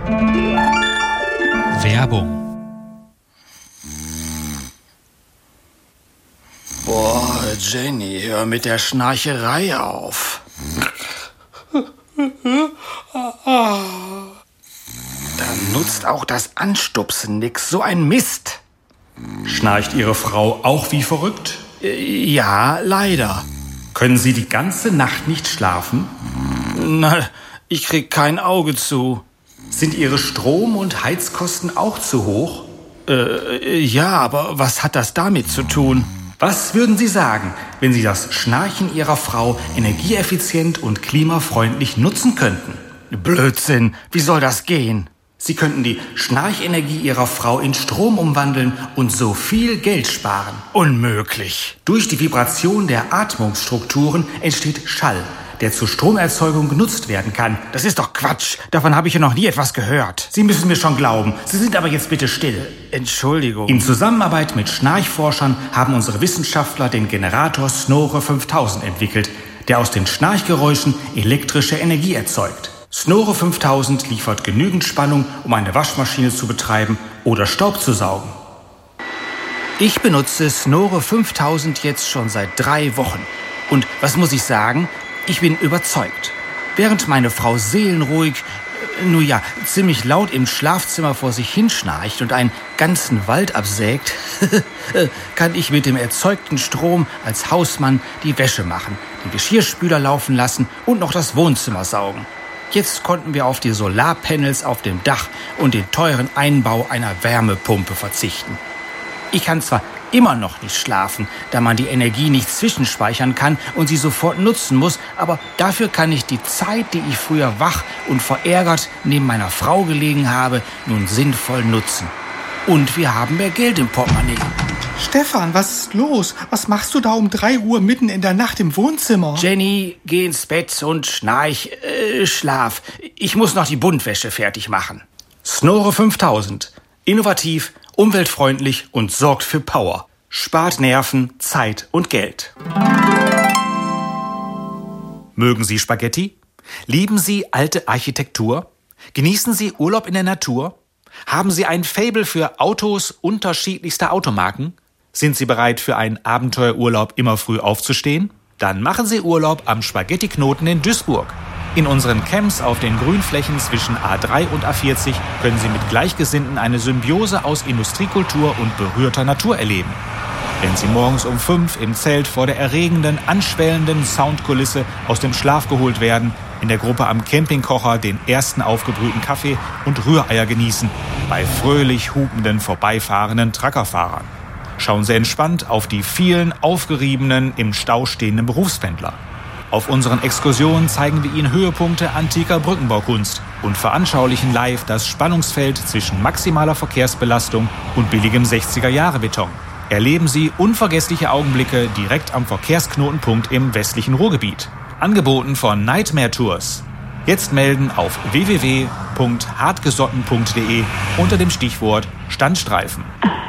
Werbung. Boah, Jenny, hör mit der Schnarcherei auf. Da nutzt auch das Anstupsen nix, so ein Mist. Schnarcht Ihre Frau auch wie verrückt? Ja, leider. Können Sie die ganze Nacht nicht schlafen? Na, ich krieg kein Auge zu. Sind Ihre Strom- und Heizkosten auch zu hoch? Ja, aber was hat das damit zu tun? Was würden Sie sagen, wenn Sie das Schnarchen Ihrer Frau energieeffizient und klimafreundlich nutzen könnten? Blödsinn, wie soll das gehen? Sie könnten die Schnarchenergie Ihrer Frau in Strom umwandeln und so viel Geld sparen. Unmöglich. Durch die Vibration der Atmungsstrukturen entsteht Schall, der zur Stromerzeugung genutzt werden kann. Das ist doch Quatsch. Davon habe ich ja noch nie etwas gehört. Sie müssen mir schon glauben. Sie sind aber jetzt bitte still. Entschuldigung. In Zusammenarbeit mit Schnarchforschern haben unsere Wissenschaftler den Generator Snore 5000 entwickelt, der aus den Schnarchgeräuschen elektrische Energie erzeugt. Snore 5000 liefert genügend Spannung, um eine Waschmaschine zu betreiben oder Staub zu saugen. Ich benutze Snore 5000 jetzt schon seit 3 Wochen. Und was muss ich sagen? Ich bin überzeugt. Während meine Frau seelenruhig, ziemlich laut im Schlafzimmer vor sich hinschnarcht und einen ganzen Wald absägt, kann ich mit dem erzeugten Strom als Hausmann die Wäsche machen, den Geschirrspüler laufen lassen und noch das Wohnzimmer saugen. Jetzt konnten wir auf die Solarpanels auf dem Dach und den teuren Einbau einer Wärmepumpe verzichten. Ich kann zwar immer noch nicht schlafen, da man die Energie nicht zwischenspeichern kann und sie sofort nutzen muss, aber dafür kann ich die Zeit, die ich früher wach und verärgert neben meiner Frau gelegen habe, nun sinnvoll nutzen. Und wir haben mehr Geld im Portemonnaie. Stefan, was ist los? Was machst du da um 3 Uhr mitten in der Nacht im Wohnzimmer? Jenny, geh ins Bett und schlaf. Ich muss noch die Buntwäsche fertig machen. Snore 5000. Innovativ, umweltfreundlich und sorgt für Power. Spart Nerven, Zeit und Geld. Mögen Sie Spaghetti? Lieben Sie alte Architektur? Genießen Sie Urlaub in der Natur? Haben Sie ein Faible für Autos unterschiedlichster Automarken? Sind Sie bereit, für einen Abenteuerurlaub immer früh aufzustehen? Dann machen Sie Urlaub am Spaghetti-Knoten in Duisburg. In unseren Camps auf den Grünflächen zwischen A3 und A40 können Sie mit Gleichgesinnten eine Symbiose aus Industriekultur und berührter Natur erleben. Wenn Sie morgens um 5 im Zelt vor der erregenden, anschwellenden Soundkulisse aus dem Schlaf geholt werden, in der Gruppe am Campingkocher den ersten aufgebrühten Kaffee und Rühreier genießen, bei fröhlich hupenden, vorbeifahrenden Truckerfahrern. Schauen Sie entspannt auf die vielen aufgeriebenen, im Stau stehenden Berufspendler. Auf unseren Exkursionen zeigen wir Ihnen Höhepunkte antiker Brückenbaukunst und veranschaulichen live das Spannungsfeld zwischen maximaler Verkehrsbelastung und billigem 60er-Jahre-Beton. Erleben Sie unvergessliche Augenblicke direkt am Verkehrsknotenpunkt im westlichen Ruhrgebiet. Angeboten von Nightmare Tours. Jetzt melden auf www.hartgesotten.de unter dem Stichwort Standstreifen.